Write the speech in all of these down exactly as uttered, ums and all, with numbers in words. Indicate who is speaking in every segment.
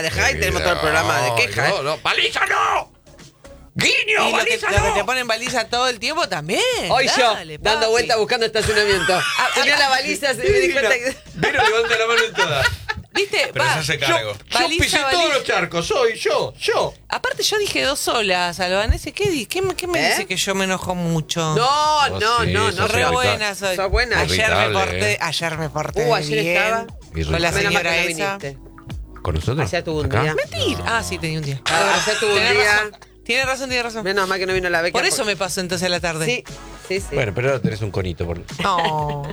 Speaker 1: baliza, dejá y tenemos todo el programa de quejas.
Speaker 2: No, no, ¡baliza no! ¡Guiño,
Speaker 1: Y lo que,
Speaker 2: baliza
Speaker 1: lo que
Speaker 2: no!
Speaker 1: te ponen baliza todo el tiempo también.
Speaker 3: Hoy
Speaker 1: Dale,
Speaker 3: yo, dando
Speaker 1: papi.
Speaker 3: vueltas buscando estacionamiento. Tenía la baliza, se me di cuenta que...
Speaker 2: Vero levanta la mano en todas.
Speaker 1: ¿Viste?
Speaker 4: Pero
Speaker 1: Va,
Speaker 4: se hace
Speaker 2: Yo,
Speaker 4: cargo.
Speaker 2: yo
Speaker 1: Baliza,
Speaker 2: pisé
Speaker 1: baliza.
Speaker 2: todos los charcos, soy yo, yo.
Speaker 1: Aparte yo dije dos solas, Albanese. ¿Qué, di- qué, me- qué me
Speaker 3: ¿Eh?
Speaker 1: dice que yo me enojo mucho?
Speaker 3: No, no,
Speaker 2: Oh, sí,
Speaker 3: no, no.
Speaker 2: sos
Speaker 1: Re
Speaker 2: irritable.
Speaker 1: buena soy.
Speaker 3: Sos buena.
Speaker 1: Ayer me
Speaker 2: Irritable,
Speaker 1: porté,
Speaker 2: eh.
Speaker 1: ayer me porté
Speaker 3: Uh, ayer
Speaker 1: bien.
Speaker 3: estaba.
Speaker 2: Irritable.
Speaker 1: Con la
Speaker 3: Menos mal
Speaker 1: señora
Speaker 3: que no
Speaker 1: esa.
Speaker 3: viniste.
Speaker 2: ¿Con nosotros?
Speaker 3: Ayer tuvo un
Speaker 2: ¿Acá?
Speaker 3: día.
Speaker 1: Mentira. Ah, sí, tenía un día.
Speaker 3: Ah, ayer tuvo un
Speaker 1: Tenés
Speaker 3: día.
Speaker 1: razón. Tiene razón, tiene razón.
Speaker 3: Menos mal que no vino la beca.
Speaker 1: Por eso me pasó entonces a la tarde.
Speaker 3: Sí, sí, sí.
Speaker 2: Bueno, pero ahora tenés un conito. Por...
Speaker 1: No.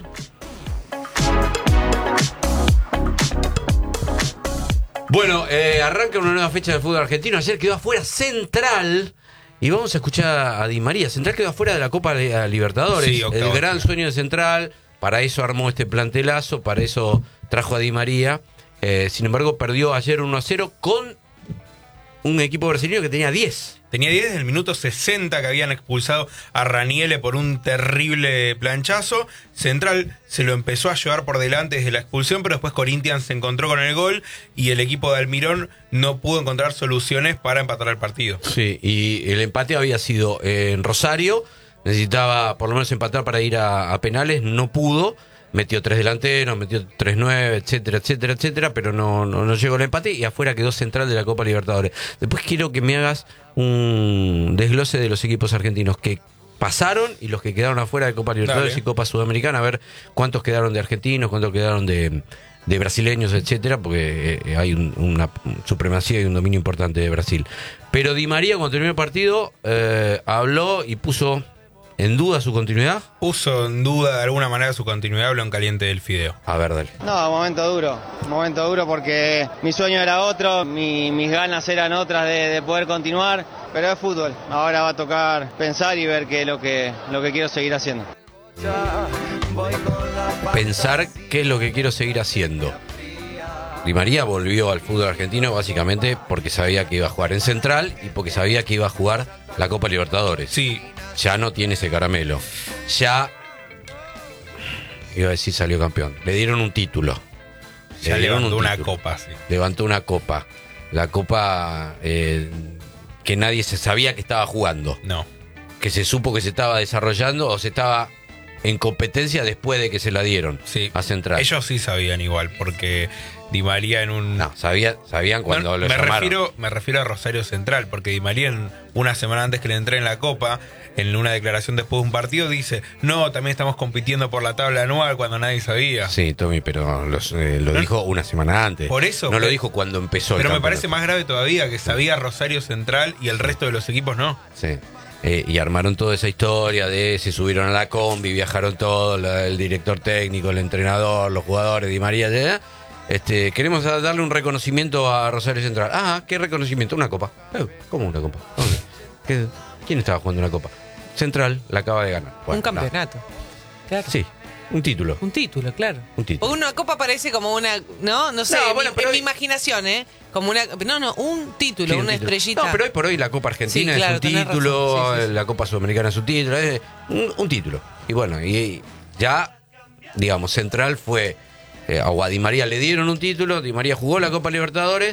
Speaker 2: Bueno, eh, arranca una nueva fecha del fútbol argentino. Ayer quedó afuera Central. Y vamos a escuchar a Di María. Central quedó afuera de la Copa Libertadores.
Speaker 4: Sí,
Speaker 2: el
Speaker 4: octavo.
Speaker 2: gran sueño de Central. Para eso armó este plantelazo. Para eso trajo a Di María. Eh, sin embargo, perdió ayer uno a cero con un equipo brasileño que tenía diez.
Speaker 4: Tenía diez desde el minuto sesenta que habían expulsado a Raniele por un terrible planchazo. Central se lo empezó a llevar por delante desde la expulsión, pero después Corinthians se encontró con el gol y el equipo de Almirón no pudo encontrar soluciones para empatar el partido.
Speaker 2: Sí, y el empate había sido eh, en Rosario. Necesitaba por lo menos empatar para ir a, a penales. No pudo. Metió tres delanteros, metió tres nueve, etcétera, etcétera, etcétera, pero no, no, no llegó el empate y afuera quedó Central de la Copa Libertadores. Después quiero que me hagas un desglose de los equipos argentinos que pasaron y los que quedaron afuera de Copa Libertadores
Speaker 4: Dale.
Speaker 2: y Copa Sudamericana, a ver cuántos quedaron de argentinos, cuántos quedaron de, de brasileños, etcétera, porque eh, hay un- una supremacía y un dominio importante de Brasil. Pero Di María, cuando terminó el partido, eh, habló y puso en duda su continuidad.
Speaker 4: Puso en duda de alguna manera su continuidad, habló en caliente del fideo.
Speaker 2: A ver, dale.
Speaker 5: No, momento duro, momento duro porque mi sueño era otro, mi- mis ganas eran otras de, de poder continuar, pero es fútbol. Ahora va a tocar pensar y ver qué es lo que, lo que quiero seguir haciendo.
Speaker 2: Pensar qué es lo que quiero seguir haciendo. Di María volvió al fútbol argentino básicamente porque sabía que iba a jugar en Central y porque sabía que iba a jugar la Copa Libertadores.
Speaker 4: Sí,
Speaker 2: Ya no tiene ese caramelo. Ya, iba a decir, salió campeón. Le dieron un título.
Speaker 4: ya
Speaker 2: Le dieron
Speaker 4: levantó
Speaker 2: un
Speaker 4: una
Speaker 2: título.
Speaker 4: copa, sí.
Speaker 2: Levantó una copa. La copa eh, que nadie se sabía que estaba jugando.
Speaker 4: No.
Speaker 2: Que se supo que se estaba desarrollando o se estaba en competencia después de que se la dieron
Speaker 4: Sí.
Speaker 2: a Central.
Speaker 4: Ellos sí sabían igual, porque Di María en un...
Speaker 2: No, sabía, sabían cuando
Speaker 4: me,
Speaker 2: lo
Speaker 4: me
Speaker 2: llamaron.
Speaker 4: refiero, me refiero a Rosario Central, porque Di María en- una semana antes que le entré en la Copa, en una declaración después de un partido, dice, no, también estamos compitiendo por la tabla anual cuando nadie sabía.
Speaker 2: Sí, Tommy, pero los, eh, lo
Speaker 4: No-
Speaker 2: dijo una semana antes.
Speaker 4: Por eso,
Speaker 2: No lo
Speaker 4: pero-
Speaker 2: dijo cuando empezó el
Speaker 4: Pero me
Speaker 2: campeonato.
Speaker 4: parece más grave todavía que sabía Rosario Central y el resto de los equipos no.
Speaker 2: Sí. Eh, y armaron toda esa historia de se subieron a la combi, viajaron todos, la- el director técnico, el entrenador, los jugadores, Di María. ¿eh? Este, queremos a- darle un reconocimiento a Rosario Central. Ah, ¿qué reconocimiento? Una copa. Eh, ¿Cómo una copa? ¿Dónde? ¿Qué- ¿Quién estaba jugando una copa? Central la acaba de ganar. Bueno,
Speaker 1: Un campeonato. Claro.
Speaker 2: nada. Sí, un título.
Speaker 1: Un título, claro.
Speaker 2: Un título.
Speaker 1: Una copa parece como una, no, no sé,
Speaker 2: No,
Speaker 1: en
Speaker 2: bueno,
Speaker 1: mi-
Speaker 2: pero
Speaker 1: en mi
Speaker 2: hoy-
Speaker 1: imaginación, ¿eh? Como una, no, no, un título,
Speaker 2: Sí, un
Speaker 1: una
Speaker 2: título.
Speaker 1: estrellita.
Speaker 2: No, pero hoy por hoy la Copa Argentina
Speaker 1: Sí, claro,
Speaker 2: es un
Speaker 1: tenés
Speaker 2: título,
Speaker 1: razón. Sí, sí, sí.
Speaker 2: la Copa Sudamericana es un título, es un, un título. Y bueno, y, y ya, digamos, Central fue, eh, a Di María le dieron un título, Di María jugó la Copa Libertadores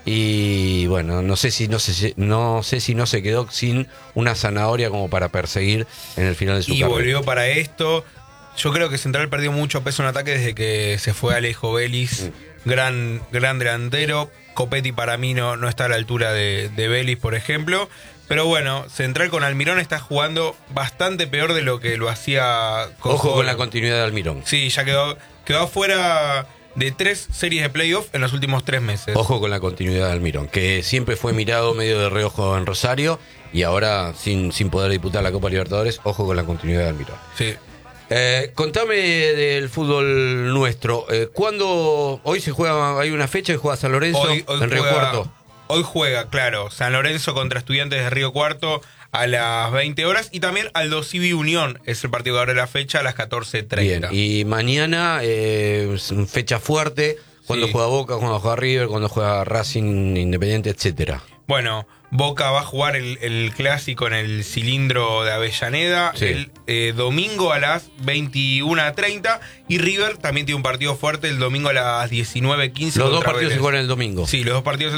Speaker 2: y bueno, no sé si no se, no sé si no se quedó sin una zanahoria como para perseguir en el final de su
Speaker 4: Y
Speaker 2: carrera.
Speaker 4: volvió para esto. Yo creo que Central perdió mucho peso en ataque desde que se fue Alejo Vélez, gran, gran delantero. Copetti para mí no, no está a la altura de, de Vélez, por ejemplo. Pero bueno, Central con Almirón está jugando bastante peor de lo que lo hacía
Speaker 2: Ojo con la
Speaker 4: Jordán.
Speaker 2: continuidad de Almirón.
Speaker 4: Sí, ya quedó, quedó afuera de tres series de playoff en los últimos tres meses.
Speaker 2: Ojo con la continuidad de Almirón, que siempre fue mirado medio de reojo en Rosario y ahora sin, sin poder disputar la Copa Libertadores, ojo con la continuidad de Almirón.
Speaker 4: Sí.
Speaker 2: Eh, contame del fútbol nuestro. Eh, ¿Cuándo? Hoy se juega, hay una fecha que juega San Lorenzo
Speaker 4: Hoy, hoy
Speaker 2: en Río
Speaker 4: juega,
Speaker 2: Cuarto.
Speaker 4: Hoy juega, claro, San Lorenzo contra Estudiantes de Río Cuarto a las veinte horas y también Aldo Civi Unión es el partido que abre la fecha a las catorce
Speaker 2: Bien,
Speaker 4: treinta.
Speaker 2: y mañana eh, es una fecha fuerte. Cuando
Speaker 4: Sí.
Speaker 2: juega Boca, cuando juega River, cuando juega Racing Independiente, etcétera.
Speaker 4: Bueno, Boca va a jugar el, el clásico en el cilindro de Avellaneda
Speaker 2: Sí.
Speaker 4: el eh, domingo a las veintiuna treinta y River también tiene un partido fuerte el domingo a las diecinueve quince.
Speaker 2: Los dos
Speaker 4: contra
Speaker 2: partidos
Speaker 4: Vélez.
Speaker 2: se juegan el domingo.
Speaker 4: Sí, los dos partidos